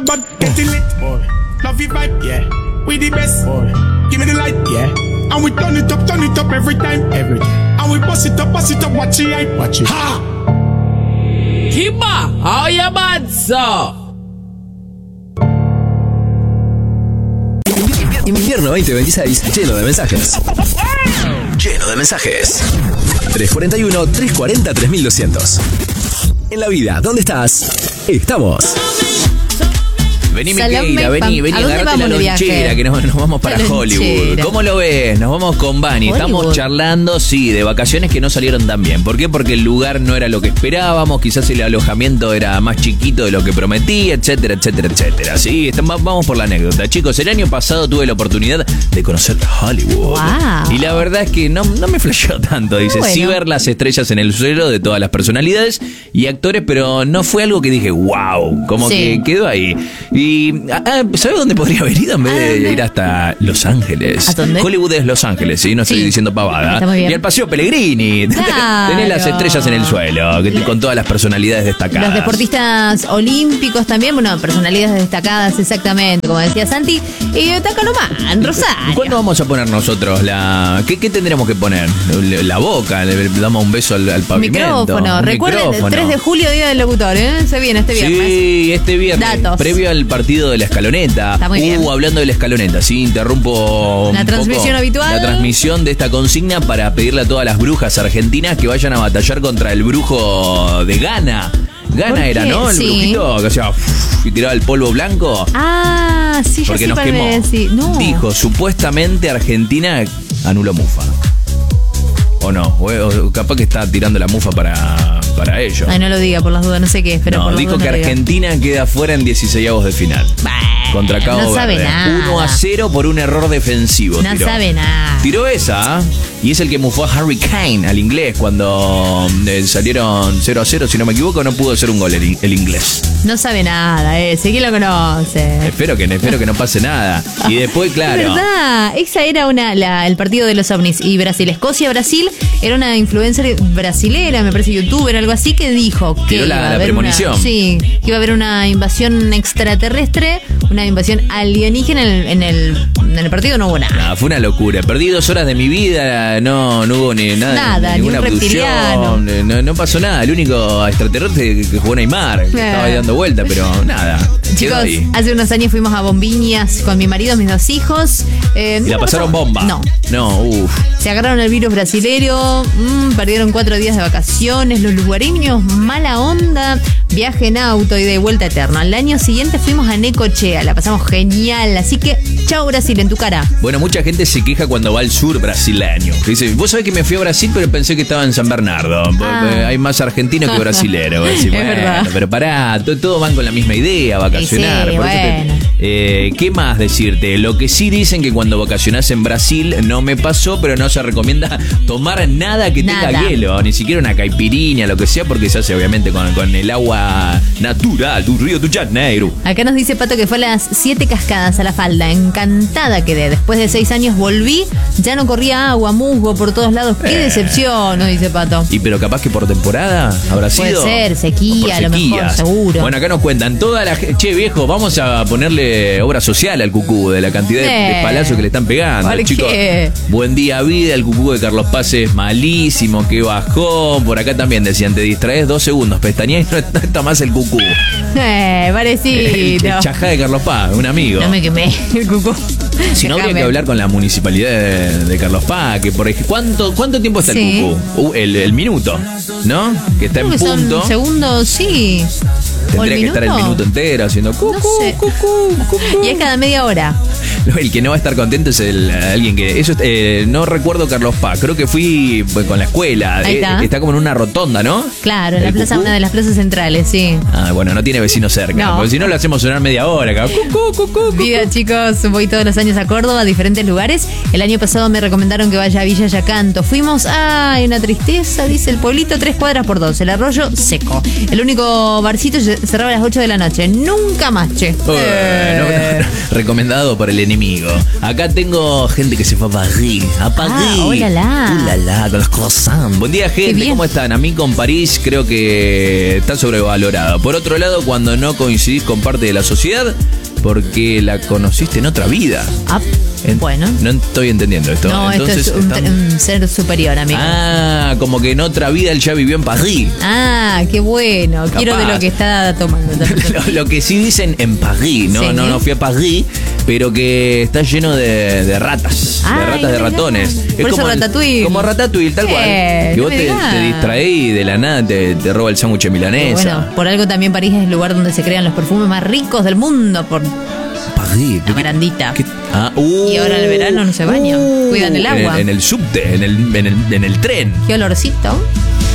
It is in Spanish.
bad, getting lit. Love your vibe, yeah. We the best, give me the light, yeah. And we turn it up every time. And we bust it up, watch it hype. Watch it. Ha! Kiba, haya mazzo. Invierno 2026, lleno de mensajes. Lleno de mensajes. 341-340-3200. En la vida, ¿dónde estás? Estamos. Vení, Miqueira, vení, agarrate la lonchera que nos vamos para Hollywood. ¿Cómo lo ves? Nos vamos con Vani. Estamos charlando, sí, de vacaciones que no salieron tan bien. ¿Por qué? Porque el lugar no era lo que esperábamos, quizás el alojamiento era más chiquito de lo que prometí, etcétera, etcétera, etcétera. Sí, vamos por la anécdota. Chicos, el año pasado tuve la oportunidad de conocer Hollywood. Wow. Y la verdad es que no me flasheó tanto. Dice, sí ver las estrellas en el suelo de todas las personalidades y actores, pero no fue algo que dije, wow, como que quedó ahí. Y ¿sabes dónde podría haber ido en vez de ir hasta Los Ángeles? ¿A dónde? Hollywood es Los Ángeles, ¿sí? No estoy diciendo pavada. Está muy bien. Y al Paseo Pellegrini. Claro. Tenés las estrellas en el suelo, con todas las personalidades destacadas. Los deportistas olímpicos también, bueno, personalidades destacadas, exactamente, como decía Santi. Y Tacalomán, Rosario. ¿Cuándo vamos a poner nosotros ¿Qué tendremos que poner? La boca, le damos un beso al pavimento. Micrófono. Recuerden, el 3 de julio, Día del Locutor, ¿eh? Se viene este viernes. Sí, este viernes. Datos. Previo al partido de la Escaloneta. Está muy bien. Hablando de la Escaloneta, sí, interrumpo la transmisión habitual. La transmisión de esta consigna para pedirle a todas las brujas argentinas que vayan a batallar contra el brujo de Ghana. Ghana era, ¿no? El brujito que hacía y tiraba el polvo blanco. Ah, sí, ya porque sí, nos quemó. Sí. No. Dijo, supuestamente Argentina anuló mufa. ¿O no? O capaz que está tirando la mufa para ellos. Ay, no lo diga por las dudas, no sé qué es, pero no, por las dijo dudas que no Argentina queda fuera en 16avos de final. Contra Cabo no sabe Verde. nada. 1-0 por un error defensivo. No sabe nada. Tiró esa, y es el que mufó a Harry Kane al inglés cuando salieron 0-0, si no me equivoco, no pudo hacer un gol el inglés. No sabe nada, ese. ¿Quién lo conoce? Espero que no pase nada. Y después, claro. Es verdad, esa era el partido de los ovnis. Y Brasil, Escocia-Brasil, era una influencer brasilera, me parece youtuber, algo así, que dijo que tiró la premonición. Que iba a haber una invasión extraterrestre, una invasión alienígena en el partido. No hubo nada. Fue una locura. Perdí 2 horas de mi vida, no hubo nada, ninguna abducción, no pasó nada. El único extraterrestre que jugó Neymar, que estaba ahí dando vuelta, pero nada. Chicos, hace unos años fuimos a Bombiñas con mi marido, mis 2 hijos. ¿Y la pasaron bomba? No, Se agarraron el virus brasilero, perdieron 4 días de vacaciones, los lugareños, mala onda, viaje en auto y de vuelta eterno. Al año siguiente fuimos a Necochea, la pasamos genial, así que chau Brasil, en tu cara. Bueno, mucha gente se queja cuando va al sur brasileño. Dice, vos sabés que me fui a Brasil, pero pensé que estaba en San Bernardo. Hay más argentino que brasilero. Decir, es verdad. Pero pará, todos van con la misma idea, vacacionar. Sí, ¿Qué más decirte? Lo que sí dicen que cuando vacacionás en Brasil, no me pasó, pero no se recomienda tomar nada que tenga hielo, ni siquiera una caipirinha, lo que sea, porque se hace obviamente con el agua natural del río de Janeiro. Acá nos dice Pato que fue a las 7 cascadas a la falda, encantada quedé. Después de 6 años volví, ya no corría agua, musgo por todos lados. Qué decepción, nos dice Pato. Y pero capaz que por temporada habrá sido. Puede ser, sequía, a lo mejor, seguro. Bueno, acá nos cuentan toda la gente. Che, viejo, vamos a ponerle obra social al cucú de la cantidad de palazos que le están pegando. Chicos, buen día, vida. El cucú de Carlos Paz es malísimo, que bajó. Por acá también decían, te distraes 2 segundos, pestañeás y no está más el cucú. Parecido. El chajá de Carlos Paz, un amigo. No me quemé, el cucú. Si no, habría que hablar con la municipalidad de Carlos Paz, que por ejemplo, ¿cuánto tiempo está el cucú? El minuto, ¿no? Que está en punto. Son segundos, sí. Tendría que estar el minuto entero haciendo cucú, no sé. cucú. Y es cada media hora. El que no va a estar contento es alguien que... Eso no recuerdo Carlos Paz, creo que fui con la escuela. Está como en una rotonda, ¿no? Claro, en la una de las plazas centrales, sí. Bueno, no tiene vecinos cerca, porque si no lo hacemos sonar media hora acá. Vida, chicos, voy todos los años a Córdoba, a diferentes lugares. El año pasado me recomendaron que vaya a Villa Yacanto. Fuimos, una tristeza, dice el pueblito, 3 cuadras por 2, el arroyo seco. El único barcito cerraba a las 8 de la noche. Nunca más, che. Recomendado por el enemigo. Acá tengo gente que se fue a París. A París. Hola, con los croissants. Buen día, gente. ¿Cómo están? A mí con París creo que está sobrevalorado. Por otro lado, cuando no coincidís con parte de la sociedad, porque la conociste en otra vida. Bueno. No estoy entendiendo esto. No, entonces, esto es un ser superior, amigo. Como que en otra vida él ya vivió en París. Qué bueno. Capaz. Quiero de lo que está tomando. lo que sí dicen en París, no fui a París, pero que está lleno de ratas. De ratones. Por eso Ratatouille. Como Ratatouille, tal cual. Que vos te distraís y de la nada te roba el sándwich milanesa. Bueno, por algo también París es el lugar donde se crean los perfumes más ricos del mundo. Por París. La barandita. Y ahora el verano no se baña. Cuidan el agua. En el subte, en el tren. ¿Qué olorcito?